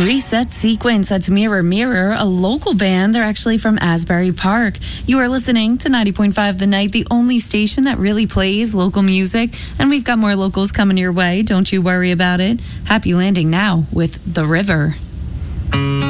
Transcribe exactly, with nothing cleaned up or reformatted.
Reset Sequence, that's Mirror Mirror, a local band. They're actually from Asbury Park. You are listening to ninety point five The Night, the only station that really plays local music. And we've got more locals coming your way. Don't you worry about it. Happy landing now with The River.